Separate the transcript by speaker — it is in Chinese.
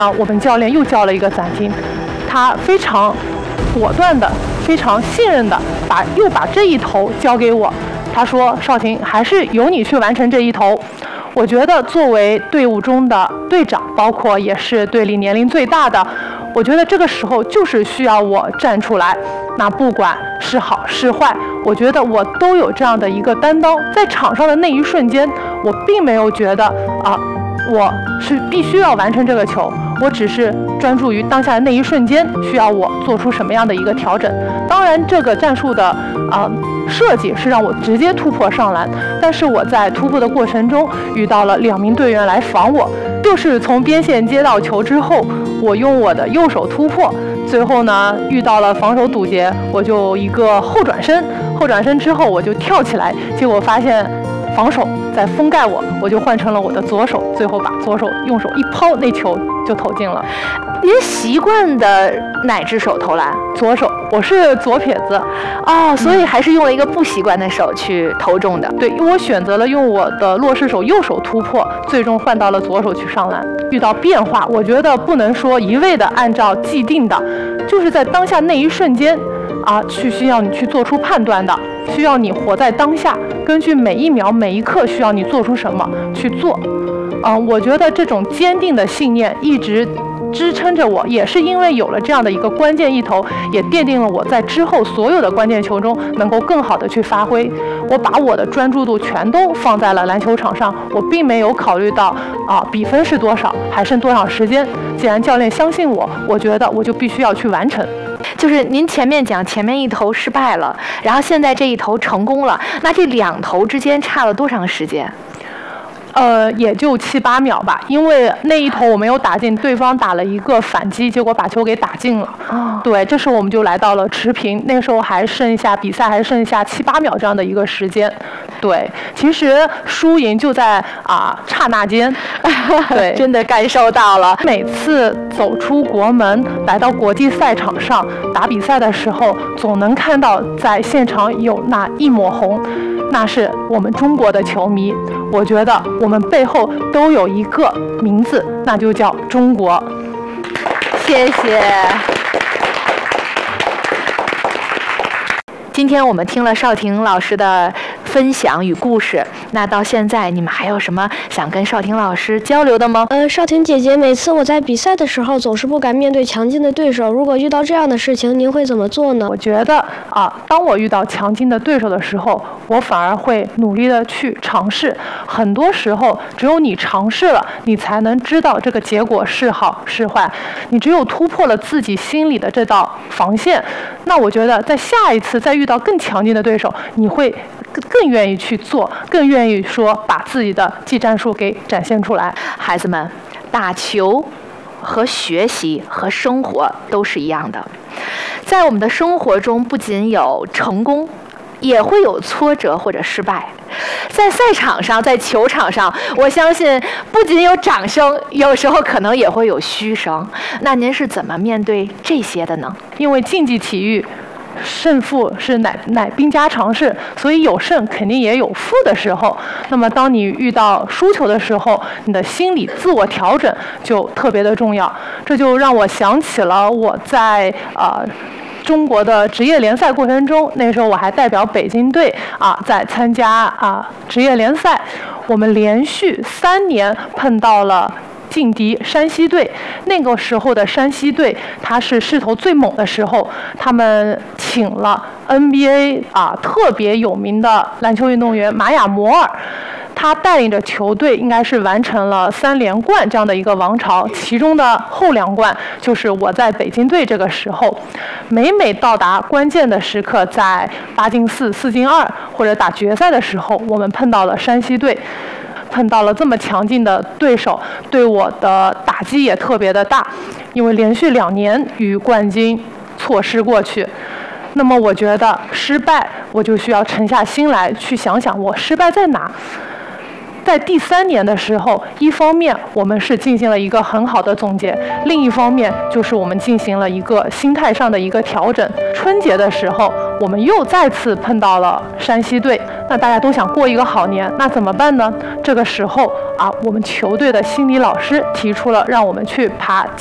Speaker 1: 我们教练又叫了一个暂停，他非常果断的、非常信任的又把这一头交给我。他说：“少婷，还是由你去完成这一头。”我觉得作为队伍中的队长，包括也是队里年龄最大的，我觉得这个时候就是需要我站出来。那不管是好是坏，我觉得我都有这样的一个担当。在场上的那一瞬间，我并没有觉得我是必须要完成这个球，我只是专注于当下的那一瞬间需要我做出什么样的一个调整。当然，这个战术的设计是让我直接突破上篮，但是我在突破的过程中遇到了2名队员来防我，就是从边线接到球之后，我用我的右手突破，最后呢遇到了防守堵截，我就一个后转身之后我就跳起来，结果发现防守在封盖我就换成了我的左手，最后把左手用手一抛，那球就投进了。
Speaker 2: 您习惯的哪只手投篮？
Speaker 1: 左手，我是左撇子。
Speaker 2: 所以还是用了一个不习惯的手去投中的。
Speaker 1: 对，因为我选择了用我的落势手右手突破，最终换到了左手去上篮。遇到变化，我觉得不能说一味的按照既定的，就是在当下那一瞬间需要你去做出判断的，需要你活在当下，根据每一秒每一刻需要你做出什么去做。我觉得这种坚定的信念一直支撑着我，也是因为有了这样的一个关键一投，也奠定了我在之后所有的关键球中能够更好的去发挥。我把我的专注度全都放在了篮球场上，我并没有考虑到比分是多少，还剩多少时间。既然教练相信我，我觉得我就必须要去完成。
Speaker 2: 就是您前面讲前面一投失败了，然后现在这一投成功了，那这2投之间差了多长时间？
Speaker 1: 也就7、8秒吧，因为那一投我没有打进，对方打了一个反击，结果把球给打进了。对，这时候我们就来到了持平，那时候比赛还剩下7、8秒这样的一个时间。对，其实输赢就在刹那间。对，
Speaker 2: 真的感受到了。
Speaker 1: 每次走出国门，来到国际赛场上打比赛的时候，总能看到在现场有那一抹红，那是我们中国的球迷。我觉得我们背后都有一个名字，那就叫中国。
Speaker 2: 谢谢。今天我们听了少婷老师的分享与故事，那到现在你们还有什么想跟少婷老师交流的吗？
Speaker 3: 少婷姐姐，每次我在比赛的时候总是不敢面对强劲的对手，如果遇到这样的事情，您会怎么做呢？
Speaker 1: 我觉得当我遇到强劲的对手的时候，我反而会努力的去尝试。很多时候，只有你尝试了，你才能知道这个结果是好是坏。你只有突破了自己心里的这道防线，那我觉得在下一次再遇到更强劲的对手，你会更愿意去做，更愿意说把自己的技战术给展现出来。
Speaker 2: 孩子们，打球和学习和生活都是一样的，在我们的生活中不仅有成功，也会有挫折或者失败。在赛场上，在球场上，我相信不仅有掌声，有时候可能也会有嘘声。那您是怎么面对这些的呢？
Speaker 1: 因为竞技体育胜负是乃兵家常事，所以有胜肯定也有负的时候。那么当你遇到输球的时候，你的心理自我调整就特别的重要。这就让我想起了我在中国的职业联赛过程中，那时候我还代表北京队在参加职业联赛，我们连续3年碰到了劲敌山西队。那个时候的山西队，他是势头最猛的时候，他们请了 NBA 特别有名的篮球运动员玛雅摩尔，他带领着球队应该是完成了3连冠这样的一个王朝，其中的后2冠就是我在北京队这个时候。每到达关键的时刻，在8进4、4进2或者打决赛的时候，我们碰到了山西队，碰到了这么强劲的对手，对我的打击也特别的大，因为连续2年与冠军错失过去。那么我觉得失败，我就需要沉下心来去想想我失败在哪。在第3年的时候，一方面我们是进行了一个很好的总结，另一方面就是我们进行了一个心态上的一个调整。春节的时候，我们又再次碰到了山西队， 那大家都想过一个好年，那怎么办呢？这个时候啊，我们球队的心理老师提出了让我们去爬